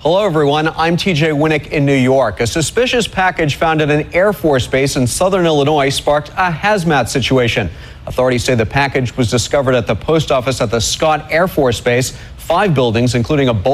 Hello, everyone. I'm TJ Winnick in New York. A suspicious package found at an Air Force base in southern Illinois sparked a hazmat situation. Authorities say the package was discovered at the post office at the Scott Air Force Base. 5 buildings, including a